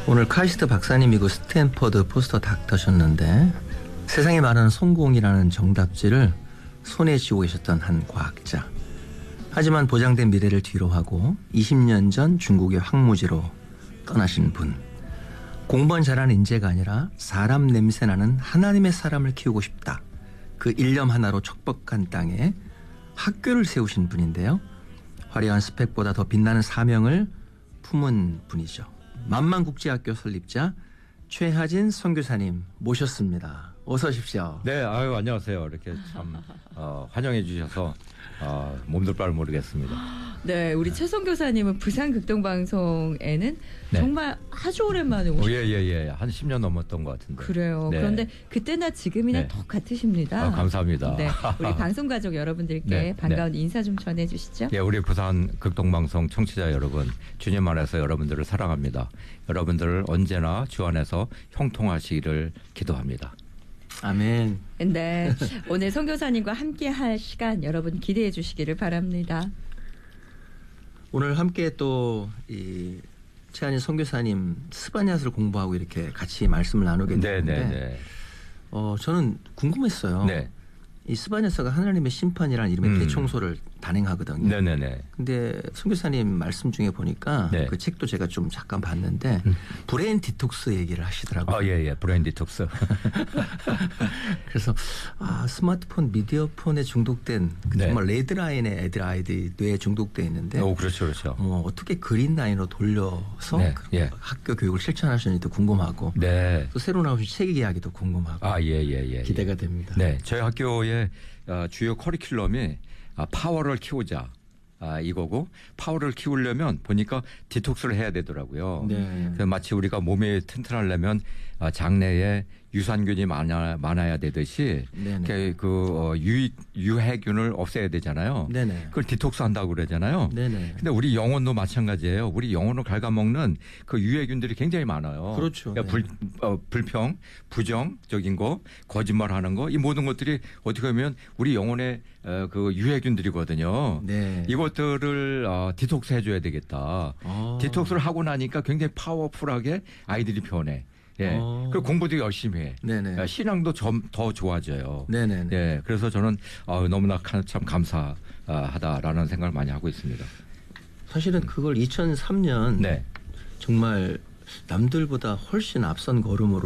오늘 카이스트 박사님이고 스탠퍼드 포스터 닥터셨는데 세상에 말하는 성공이라는 정답지를 손에 쥐고 계셨던 한 과학자. 하지만 보장된 미래를 뒤로하고 20년 전 중국의 황무지로 떠나신 분. 공부만 잘하는 인재가 아니라 사람 냄새나는 하나님의 사람을 키우고 싶다. 그 일념 하나로 척박한 땅에 학교를 세우신 분인데요. 화려한 스펙보다 더 빛나는 사명을 품은 분이죠. 만만국제학교 설립자 최하진 선교사님 모셨습니다. 어서 오십시오. 네, 아유 안녕하세요. 이렇게 참 환영해 주셔서 몸둘 바를 모르겠습니다. 네, 우리 최 선교사님은 부산 극동방송에는 네. 정말 아주 오랜만에 오셨어요. 예. 한 10년 넘었던 것 같은데. 그래요. 네. 그런데 그때나 지금이나 네. 똑같으십니다. 감사합니다. 네, 우리 방송가족 여러분들께 네, 반가운 인사 좀 전해주시죠. 예, 우리 부산 극동방송 청취자 여러분, 주님 안에서 여러분들을 사랑합니다. 여러분들을 언제나 주 안에서 형통하시기를 기도합니다. 아멘. 네, 오늘 선교사님과 함께할 시간 여러분 기대해 주시기를 바랍니다. 오늘 함께 또 이 최하진 선교사님 스바냐스를 공부하고 이렇게 같이 말씀을 나누게 됐는데 네. 저는 궁금했어요. 네. 이 스바냐스가 하나님의 심판이라는 이름의 대청소를 단행하거든요. 네네네. 근데 선교사님 말씀 중에 보니까 네. 그 책도 제가 좀 잠깐 봤는데 브레인 디톡스 얘기를 하시더라고요. 예. 브레인 디톡스. 그래서 스마트폰, 미디어폰에 중독된 네. 정말 레드라인의 애들 아이들이 뇌에 중독돼 있는데 그렇죠. 어떻게 그린라인으로 돌려서 네, 예. 학교 교육을 실천하시는지도 궁금하고 네. 또 새로 나오신 책 이야기도 궁금하고 예. 기대가 됩니다. 네, 저희 학교의 주요 커리큘럼이 파워를 키우자 이거고, 파워를 키우려면 보니까 디톡스를 해야 되더라고요. 네. 그래서 마치 우리가 몸이 튼튼하려면 장내에 유산균이 많아야 되듯이 유해균을 없애야 되잖아요. 네네. 그걸 디톡스 한다고 그러잖아요. 네네. 근데 우리 영혼도 마찬가지예요. 우리 영혼을 갉아먹는 그 유해균들이 굉장히 많아요. 그렇죠. 그러니까 불평, 부정적인 거, 거짓말하는 거, 이 모든 것들이 어떻게 보면 우리 영혼의 그 유해균들이거든요. 네. 이것들을 디톡스 해줘야 되겠다. 디톡스를 하고 나니까 굉장히 파워풀하게 아이들이 변해. 예. 그리고 공부도 열심히 해. 네네. 신앙도 더 좋아져요. 네네. 예. 그래서 저는 너무나 참 감사하다라는 생각을 많이 하고 있습니다. 사실은 그걸 2003년 네. 정말 남들보다 훨씬 앞선 걸음으로